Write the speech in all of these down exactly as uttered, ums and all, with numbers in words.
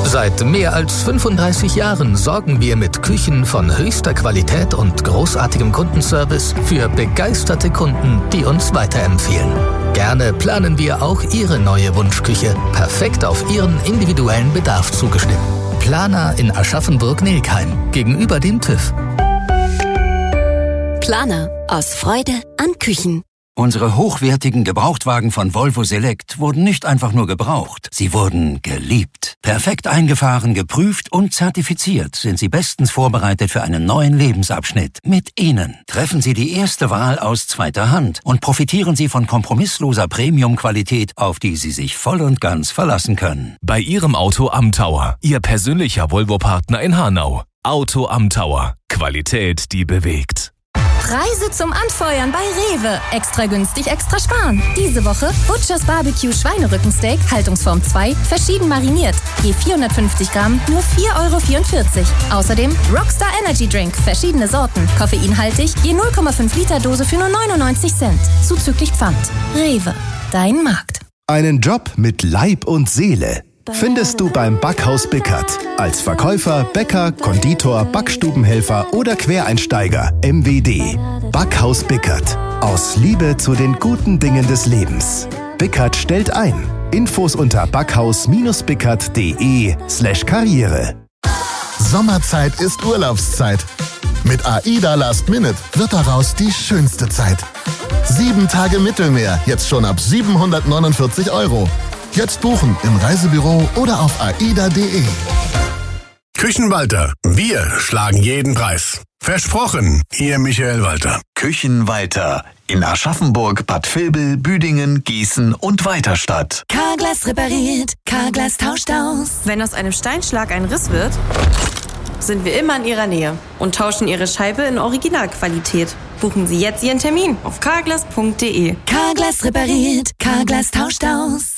Seit mehr als fünfunddreißig Jahren sorgen wir mit Küchen von höchster Qualität und großartigem Kundenservice für begeisterte Kunden, die uns weiterempfehlen. Gerne planen wir auch Ihre neue Wunschküche, perfekt auf Ihren individuellen Bedarf zugeschnitten. Planer in Aschaffenburg-Nilkheim, gegenüber dem TÜV. Planer, aus Freude an Küchen. Unsere hochwertigen Gebrauchtwagen von Volvo Select wurden nicht einfach nur gebraucht, sie wurden geliebt. Perfekt eingefahren, geprüft und zertifiziert sind sie bestens vorbereitet für einen neuen Lebensabschnitt. Mit ihnen treffen Sie die erste Wahl aus zweiter Hand und profitieren Sie von kompromissloser Premium-Qualität, auf die Sie sich voll und ganz verlassen können. Bei Ihrem Auto Amthauer, Ihr persönlicher Volvo-Partner in Hanau. Auto Amthauer, Qualität, die bewegt. Preise zum Anfeuern bei Rewe. Extra günstig, extra sparen. Diese Woche Butchers Barbecue Schweinerückensteak, Haltungsform zwei, verschieden mariniert. Je vierhundertfünfzig Gramm, nur vier Euro vierundvierzig. Außerdem Rockstar Energy Drink, verschiedene Sorten. Koffeinhaltig, je null Komma fünf Liter Dose für nur neunundneunzig Cent. Zuzüglich Pfand. Rewe, dein Markt. Einen Job mit Leib und Seele findest du beim Backhaus Bickert. Als Verkäufer, Bäcker, Konditor, Backstubenhelfer oder Quereinsteiger. M W D. Backhaus Bickert. Aus Liebe zu den guten Dingen des Lebens. Bickert stellt ein. Infos unter backhaus-bickert.de slash Karriere. Sommerzeit ist Urlaubszeit. Mit AIDA Last Minute wird daraus die schönste Zeit. Sieben Tage Mittelmeer, jetzt schon ab siebenhundertneunundvierzig Euro. Jetzt buchen im Reisebüro oder auf aida punkt de. Küchenwalter, wir schlagen jeden Preis. Versprochen, Ihr Michael Walter. Küchenwalter in Aschaffenburg, Bad Vilbel, Büdingen, Gießen und Weiterstadt. Carglass repariert, Carglass tauscht aus. Wenn aus einem Steinschlag ein Riss wird, sind wir immer in Ihrer Nähe und tauschen Ihre Scheibe in Originalqualität. Buchen Sie jetzt Ihren Termin auf carglass punkt de. Carglass repariert, Carglass tauscht aus.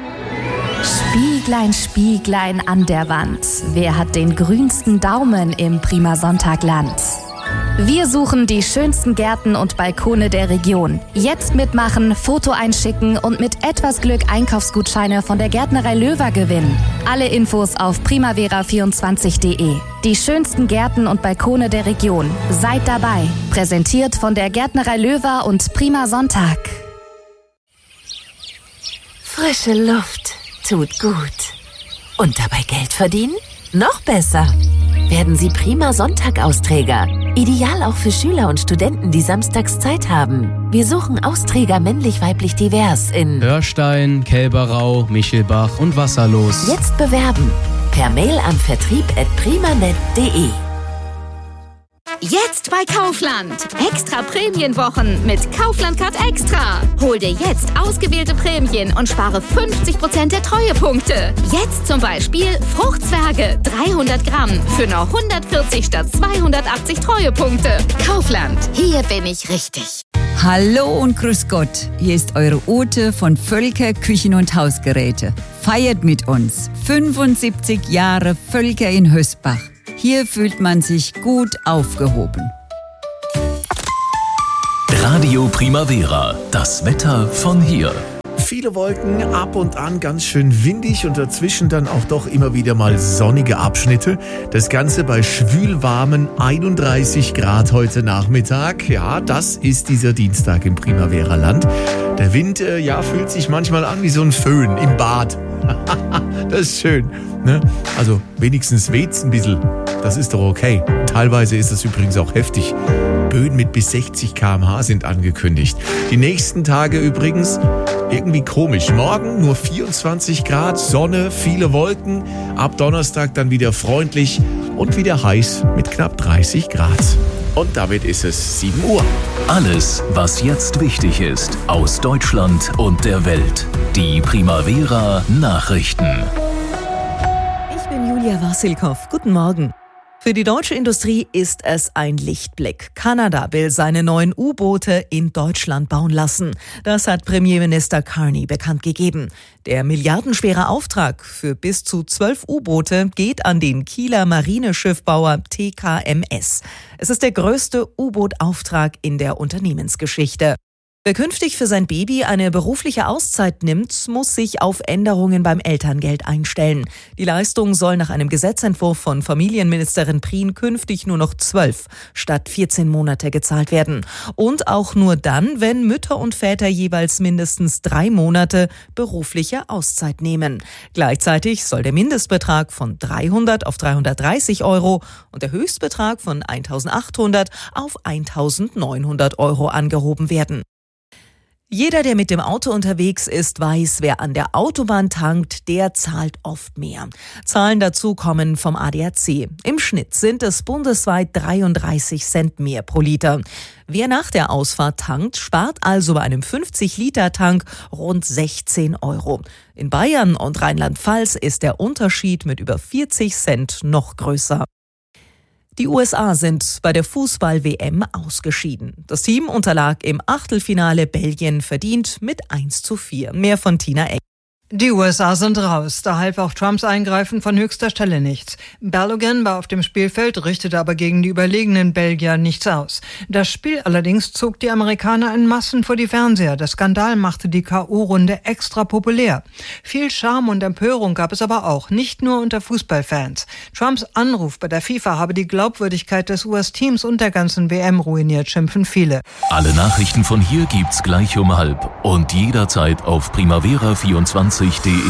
Spieglein, Spieglein an der Wand. Wer hat den grünsten Daumen im Prima Sonntagland? Wir suchen die schönsten Gärten und Balkone der Region. Jetzt mitmachen, Foto einschicken und mit etwas Glück Einkaufsgutscheine von der Gärtnerei Löwer gewinnen. Alle Infos auf primavera vierundzwanzig punkt de. Die schönsten Gärten und Balkone der Region. Seid dabei. Präsentiert von der Gärtnerei Löwer und Prima Sonntag. Frische Luft tut gut. Und dabei Geld verdienen? Noch besser. Werden Sie Prima Sonntag-Austräger. Ideal auch für Schüler und Studenten, die samstags Zeit haben. Wir suchen Austräger männlich-weiblich divers in Hörstein, Kälberau, Michelbach und Wasserlos. Jetzt bewerben. Per Mail an vertrieb at primanet punkt de. Jetzt bei Kaufland. Extra Prämienwochen mit Kaufland Card Extra. Hol dir jetzt ausgewählte Prämien und spare fünfzig Prozent der Treuepunkte. Jetzt zum Beispiel Fruchtzwerge dreihundert Gramm für nur hundertvierzig statt zweihundertachtzig Treuepunkte. Kaufland, hier bin ich richtig. Hallo und grüß Gott. Hier ist eure Ute von Völker Küchen und Hausgeräte. Feiert mit uns. fünfundsiebzig Jahre Völker in Hösbach. Hier fühlt man sich gut aufgehoben. Radio Primavera, das Wetter von hier. Viele Wolken, ab und an ganz schön windig und dazwischen dann auch doch immer wieder mal sonnige Abschnitte. Das Ganze bei schwülwarmen einunddreißig Grad heute Nachmittag. Ja, das ist dieser Dienstag im Primavera-Land. Der Wind, äh, ja, fühlt sich manchmal an wie so ein Föhn im Bad. Das ist schön, ne? Also wenigstens weht's ein bisschen. Das ist doch okay. Teilweise ist es übrigens auch heftig. Böen mit bis sechzig Kilometer pro Stunde sind angekündigt. Die nächsten Tage übrigens irgendwie komisch. Morgen nur vierundzwanzig Grad, Sonne, viele Wolken. Ab Donnerstag dann wieder freundlich und wieder heiß mit knapp dreißig Grad. Und damit ist es sieben Uhr. Alles, was jetzt wichtig ist, aus Deutschland und der Welt. Die Primavera Nachrichten. Ich bin Julia Wassilkow. Guten Morgen. Für die deutsche Industrie ist es ein Lichtblick. Kanada will seine neuen U-Boote in Deutschland bauen lassen. Das hat Premierminister Carney bekannt gegeben. Der milliardenschwere Auftrag für bis zu zwölf U-Boote geht an den Kieler Marineschiffbauer T K M S. Es ist der größte U-Boot-Auftrag in der Unternehmensgeschichte. Wer künftig für sein Baby eine berufliche Auszeit nimmt, muss sich auf Änderungen beim Elterngeld einstellen. Die Leistung soll nach einem Gesetzentwurf von Familienministerin Prien künftig nur noch zwölf statt vierzehn Monate gezahlt werden. Und auch nur dann, wenn Mütter und Väter jeweils mindestens drei Monate berufliche Auszeit nehmen. Gleichzeitig soll der Mindestbetrag von dreihundert auf dreihundertdreißig Euro und der Höchstbetrag von eintausendachthundert auf eintausendneunhundert Euro angehoben werden. Jeder, der mit dem Auto unterwegs ist, weiß, wer an der Autobahn tankt, der zahlt oft mehr. Zahlen dazu kommen vom A D A C. Im Schnitt sind es bundesweit dreiunddreißig Cent mehr pro Liter. Wer nach der Ausfahrt tankt, spart also bei einem fünfzig Liter Tank rund sechzehn Euro. In Bayern und Rheinland-Pfalz ist der Unterschied mit über vierzig Cent noch größer. Die U S A sind bei der Fußball-W M ausgeschieden. Das Team unterlag im Achtelfinale Belgien verdient mit eins zu vier. Mehr von Tina Eck. Die U S A sind raus, da half auch Trumps Eingreifen von höchster Stelle nichts. Balogun war auf dem Spielfeld, richtete aber gegen die überlegenen Belgier nichts aus. Das Spiel allerdings zog die Amerikaner in Massen vor die Fernseher. Der Skandal machte die K O-Runde extra populär. Viel Charme und Empörung gab es aber auch, nicht nur unter Fußballfans. Trumps Anruf bei der FIFA habe die Glaubwürdigkeit des U S-Teams und der ganzen W M ruiniert, schimpfen viele. Alle Nachrichten von hier gibt's gleich um halb und jederzeit auf primavera vierundzwanzig punkt de.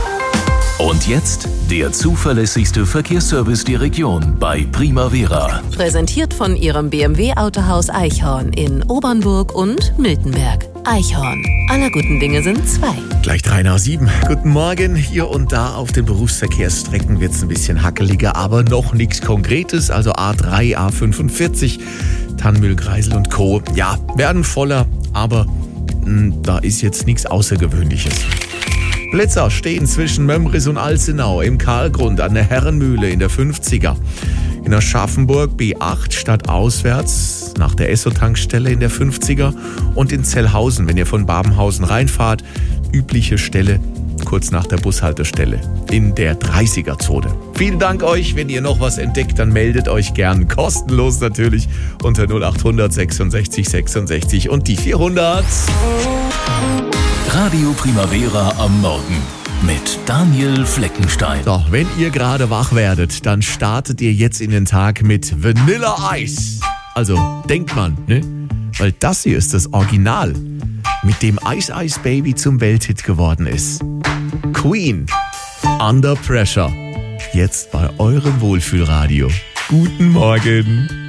Und jetzt der zuverlässigste Verkehrsservice der Region bei Primavera. Präsentiert von Ihrem B M W-Autohaus Eichhorn in Obernburg und Miltenberg. Eichhorn. Aller guten Dinge sind zwei. Gleich drei nach sieben. Guten Morgen. Hier und da auf den Berufsverkehrsstrecken wird es ein bisschen hackeliger, aber noch nichts Konkretes. Also A drei, A fünfundvierzig, Tannmühl, Kreisel und Co. Ja, werden voller, aber mh, da ist jetzt nichts Außergewöhnliches. Blitzer stehen zwischen Mömris und Alzenau im Karlgrund an der Herrenmühle in der fünfziger. In Aschaffenburg B acht stadtauswärts nach der Esso-Tankstelle in der fünfziger und in Zellhausen, wenn ihr von Babenhausen reinfahrt, übliche Stelle kurz nach der Bushaltestelle in der dreißiger-Zone. Vielen Dank euch, wenn ihr noch was entdeckt, dann meldet euch gern, kostenlos natürlich, unter null achthundert sechsundsechzig sechsundsechzig und die vierhundert. Radio Primavera am Morgen mit Daniel Fleckenstein. So, wenn ihr gerade wach werdet, dann startet ihr jetzt in den Tag mit Vanilla Ice. Also, denkt man, ne? Weil das hier ist das Original, mit dem Ice Ice Baby zum Welthit geworden ist. Queen, Under Pressure. Jetzt bei eurem Wohlfühlradio. Guten Morgen.